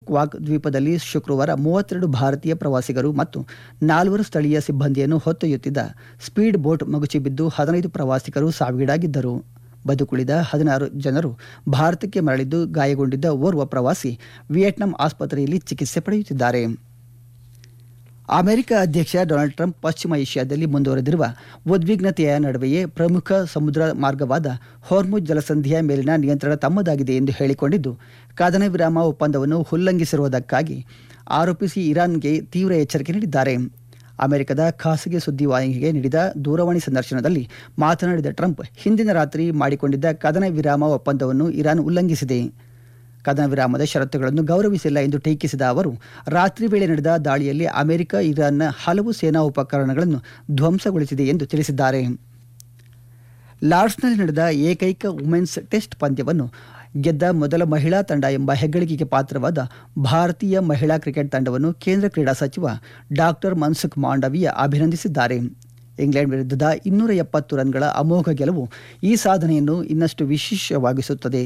Quack ದ್ವೀಪದಲ್ಲಿ ಶುಕ್ರವಾರ 32 ಭಾರತೀಯ ಪ್ರವಾಸಿಗರು ಮತ್ತು 4 ಸ್ಥಳೀಯ ಸಿಬ್ಬಂದಿಯನ್ನು ಹೊತ್ತೊಯ್ಯುತ್ತಿದ್ದ ಸ್ಪೀಡ್ ಬೋಟ್ ಮಗುಚಿ ಬಿದ್ದು 15 ಪ್ರವಾಸಿಗರು ಸಾವಿಗೀಡಾಗಿದ್ದರು. ಬದುಕುಳಿದ 16 ಜನರು ಭಾರತಕ್ಕೆ ಮರಳಿದ್ದು, ಗಾಯಗೊಂಡಿದ್ದ ಓರ್ವ ಪ್ರವಾಸಿ ವಿಯೆಟ್ನಾಂ ಆಸ್ಪತ್ರೆಯಲ್ಲಿ ಚಿಕಿತ್ಸೆ ಪಡೆಯುತ್ತಿದ್ದಾರೆ. ಅಮೆರಿಕ ಅಧ್ಯಕ್ಷ ಡೊನಾಲ್ಡ್ ಟ್ರಂಪ್ ಪಶ್ಚಿಮ ಏಷ್ಯಾದಲ್ಲಿ ಮುಂದುವರೆದಿರುವ ಉದ್ವಿಗ್ನತೆಯ ನಡುವೆಯೇ ಪ್ರಮುಖ ಸಮುದ್ರ ಮಾರ್ಗವಾದ ಹೊರ್ಮುಜ್ ಜಲಸಂಧಿಯ ಮೇಲಿನ ನಿಯಂತ್ರಣ ತಮ್ಮದಾಗಿದೆ ಎಂದು ಹೇಳಿಕೊಂಡಿದ್ದು, ಕದನ ವಿರಾಮ ಒಪ್ಪಂದವನ್ನು ಉಲ್ಲಂಘಿಸಿರುವುದಕ್ಕಾಗಿ ಆರೋಪಿಸಿ ಇರಾನ್ಗೆ ತೀವ್ರ ಎಚ್ಚರಿಕೆ ನೀಡಿದ್ದಾರೆ. ಅಮೆರಿಕದ ಖಾಸಗಿ ಸುದ್ದಿವಾಹಿನಿಗೆ ನೀಡಿದ ದೂರವಾಣಿ ಸಂದರ್ಶನದಲ್ಲಿ ಮಾತನಾಡಿದ ಟ್ರಂಪ್, ಹಿಂದಿನ ರಾತ್ರಿ ಮಾಡಿಕೊಂಡಿದ್ದ ಕದನ ವಿರಾಮ ಒಪ್ಪಂದವನ್ನು ಇರಾನ್ ಉಲ್ಲಂಘಿಸಿದೆ. ಕದನ ವಿರಾಮದ ಷರತ್ತುಗಳನ್ನು ಗೌರವಿಸಿಲ್ಲ ಎಂದು ಟೀಕಿಸಿದ ಅವರು, ರಾತ್ರಿ ವೇಳೆ ನಡೆದ ದಾಳಿಯಲ್ಲಿ ಅಮೆರಿಕ ಇರಾನ್ನ ಹಲವು ಸೇನಾ ಉಪಕರಣಗಳನ್ನು ಧ್ವಂಸಗೊಳಿಸಿದೆ ಎಂದು ತಿಳಿಸಿದ್ದಾರೆ. ಲಾರ್ಡ್ಸ್ನಲ್ಲಿ ನಡೆದ ಏಕೈಕ ವುಮೆನ್ಸ್ ಟೆಸ್ಟ್ ಪಂದ್ಯವನ್ನು ಗೆದ್ದ ಮೊದಲ ಮಹಿಳಾ ತಂಡ ಎಂಬ ಹೆಗ್ಗಳಿಕೆಗೆ ಪಾತ್ರವಾದ ಭಾರತೀಯ ಮಹಿಳಾ ಕ್ರಿಕೆಟ್ ತಂಡವನ್ನು ಕೇಂದ್ರ ಕ್ರೀಡಾ ಸಚಿವ ಡಾಕ್ಟರ್ ಮನ್ಸುಖ್ ಮಾಂಡವೀಯ ಅಭಿನಂದಿಸಿದ್ದಾರೆ. ಇಂಗ್ಲೆಂಡ್ ವಿರುದ್ಧದ 270 ರನ್ಗಳ ಅಮೋಘ ಗೆಲುವು ಈ ಸಾಧನೆಯನ್ನು ಇನ್ನಷ್ಟು ವಿಶೇಷವಾಗಿಸುತ್ತದೆ.